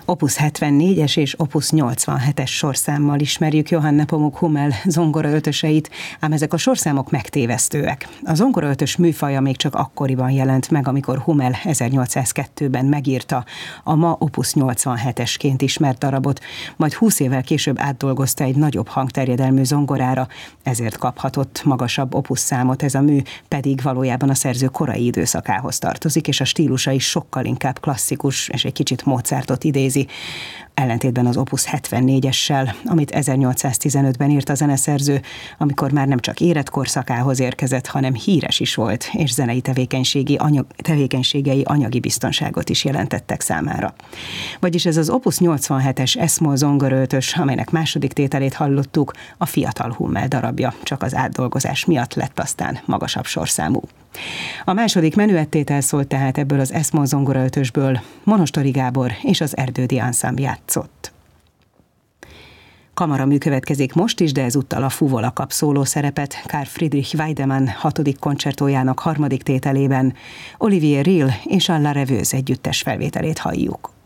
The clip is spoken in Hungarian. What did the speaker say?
Opus 74-es és Opus 87-es sorszámmal ismerjük Johann Nepomuk Hummel zongoraötöseit, ám ezek a sorszámok megtévesztőek. A zongoraötös műfaja még csak akkoriban jelent meg, amikor Hummel 1802-ben megírta a ma Opus 87-esként ismert darabot, majd 20 évvel később átdolgozta egy nagyobb hangterjedelmű zongorára, ezért kaphatott magasabb opus számot. Ez a mű pedig valójában a szerző korai időszakához tartozik, és a stílusa is sokkal inkább klasszikus, és egy kicsit Mozartot idézi, ellentétben az Opus 74-essel, amit 1815-ben írt a zeneszerző, amikor már nem csak érett korszakához érkezett, hanem híres is volt, és zenei tevékenységei anyagi biztonságot is jelentettek számára. Vagyis ez az Opus 87-es S-moll zongoraötös, amelynek második tételét hallottuk, a fiatal Hummel darabja, csak az átdolgozás miatt lett aztán magasabb sorszámú. A második menüettétel szólt tehát ebből az S-moll zongoraötösből, Monostori Gábor és az Erdődi Ensemble játszott. Kamaramű következik most is, de ezúttal a fuvola kap szóló szerepet Karl Friedrich Wiedemann 6. koncertójának 3. tételében. Olivier Riehl és a La Rêveuse együttes felvételét halljuk.